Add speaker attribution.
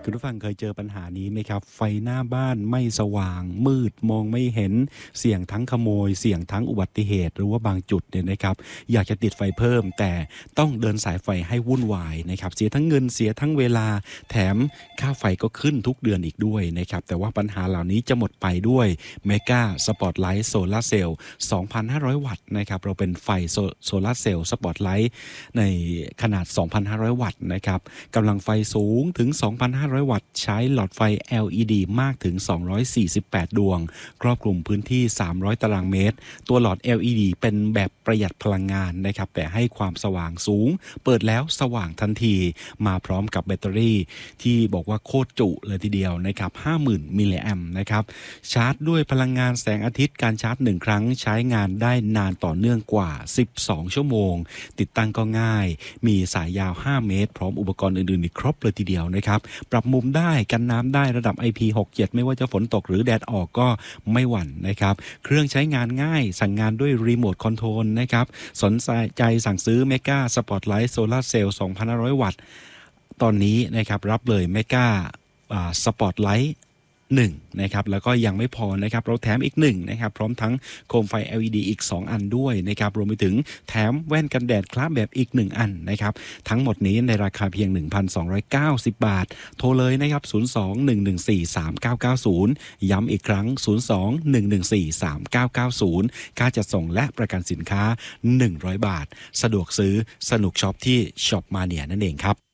Speaker 1: คุณผู้ฟังเคยเจอปัญหานี้ไหมครับไฟหน้าบ้านไม่สว่างมืดมองไม่เห็นเสี่ยงทั้งขโมยเสี่ยงทั้งอุบัติเหตุหรือว่าบางจุดเนี่ยนะครับอยากจะติดไฟเพิ่มแต่ต้องเดินสายไฟให้วุ่นวายนะครับเสียทั้งเงินเสียทั้งเวลาแถมค่าไฟก็ขึ้นทุกเดือนอีกด้วยนะครับแต่ว่าปัญหาเหล่านี้จะหมดไปด้วยเมกาสปอตไลท์โซลาร์เซลล์ 2,500 วัตต์นะครับเราเป็นไฟโซลาร์เซลล์สปอตไลท์ในขนาด 2,500 วัตต์นะครับกำลังไฟสูงถึง 2,500 วัตต์ใช้หลอดไฟ LED มากถึง 248 ดวงครอบคลุมพื้นที่ 300 ตารางเมตรตัวหลอด LED เป็นแบบประหยัดพลังงานนะครับแต่ให้ความสว่างสูงเปิดแล้วสว่างทันทีมาพร้อมกับแบตเตอรี่ที่บอกว่าโคตรจุเลยทีเดียวนะครับ 50,000 มิลลิแอมป์นะครับชาร์จด้วยพลังงานแสงอาทิตย์การชาร์จ1ครั้งใช้งานได้นานต่อเนื่องกว่า12ชั่วโมงติดตั้งก็ง่ายมีสายยาว5เมตรพร้อมอุปกรณ์อื่นๆอีกครบเลยทีเดียวนะครับปรับมุมได้กันน้ำได้ระดับ IP67 ไม่ว่าจะฝนตกหรือแดดออกก็ไม่หวั่นนะครับเครื่องใช้งานง่ายสั่งงานด้วยรีโมทคอนโทรลนะครับสนใจสั่งซื้อเมกาสปอตไลท์โซลาร์เซลล์ 2,500 วัตต์ตอนนี้นะครับรับเลยเมกาสปอตไลท์1นะครับแล้วก็ยังไม่พอนะครับเราแถมอีก1นะครับพร้อมทั้งโคมไฟ LED อีก2อันด้วยนะครับรวมไปถึงแถมแว่นกันแดดคล้าแบบอีก1อันนะครับทั้งหมดนี้ในราคาเพียง 1,290 บาทโทรเลยนะครับ02-114-3990ย้ำอีกครั้ง02-114-3990ค่าจัดส่งและประกันสินค้า100 บาทสะดวกซื้อสนุกช็อปที่ช็อปมาเนียนั่นเองครับ